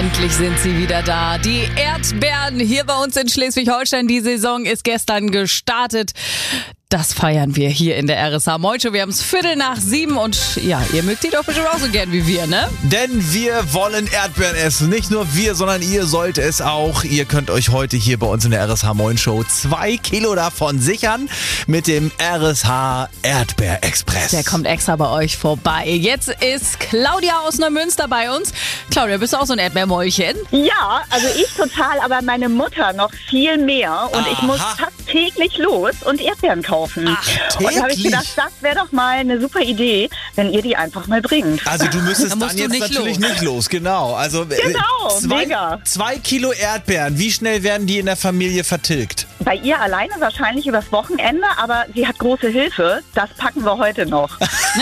Endlich sind sie wieder da. Die Erdbeeren hier bei uns in Schleswig-Holstein. Die Saison ist gestern gestartet. Das feiern wir hier in der RSH Moin Show. Wir haben es 6:15 und ja, ihr mögt die doch bestimmt auch so gern wie wir, ne? Denn wir wollen Erdbeeren essen. Nicht nur wir, sondern ihr sollt es auch. Ihr könnt euch heute hier bei uns in der RSH Moin Show 2 Kilo davon sichern mit dem RSH Erdbeerexpress. Der kommt extra bei euch vorbei. Jetzt ist Claudia aus Neumünster bei uns. Claudia, bist du auch so ein Erdbeermäulchen? Ja, also ich total, aber meine Mutter noch viel mehr. Und ich muss fast täglich los und Erdbeeren kaufen. Ach, und da habe ich gedacht, das wäre doch mal eine super Idee, wenn ihr die einfach mal bringt. Also du müsstest Da dann jetzt natürlich nicht los, genau. Also Genau, mega. 2 Kilo Erdbeeren, wie schnell werden die in der Familie vertilgt? Bei ihr alleine wahrscheinlich übers Wochenende, aber sie hat große Hilfe. Das packen wir heute noch.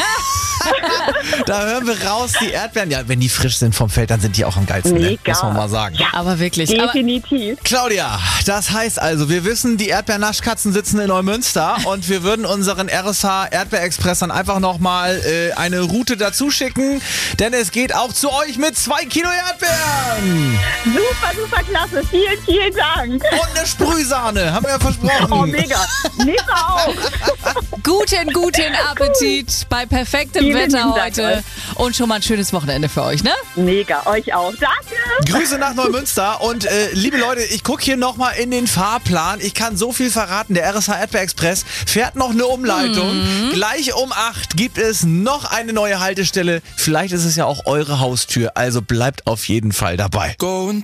Da hören wir raus, die Erdbeeren, ja, wenn die frisch sind vom Feld, dann sind die auch am geilsten, ne? Mega. Muss man mal sagen. Ja, Aber wirklich. definitiv. Claudia, das heißt also, wir wissen, die Erdbeernaschkatzen sitzen in Neumünster und wir würden unseren RSH Erdbeerexpress dann einfach nochmal eine Route dazu schicken, denn es geht auch zu euch mit 2 Kilo Erdbeeren Super, super klasse. Vielen, vielen Dank. und eine Sprühsahne, haben wir ja versprochen. Oh, mega. Nehmt auch. Guten Appetit bei perfektem Vielen Wetter lieben Dank heute. Und schon mal ein schönes Wochenende für euch, ne? Mega, euch auch. Danke. Grüße nach Neumünster und liebe Leute, ich gucke hier nochmal in den Fahrplan. Ich kann so viel verraten, der RSH Erdbeerexpress fährt noch eine Umleitung. Gleich um 8 gibt es noch eine neue Haltestelle. Vielleicht ist es ja auch eure Haustür, also bleibt auf jeden Fall dabei.